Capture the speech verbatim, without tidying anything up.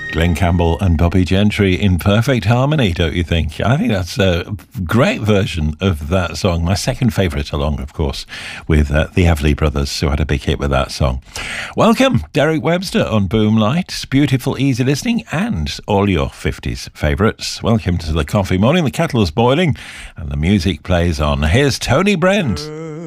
Glenn Campbell and Bobby Gentry in perfect harmony, don't you think? I think that's a great version of that song. My second favourite, along, of course, with uh, the Everly Brothers, who had a big hit with that song. Welcome, Derek Webster on Boomlight. Beautiful, easy listening and all your fifties favourites. Welcome to the coffee morning. The kettle's boiling and the music plays on. Here's Tony Brent.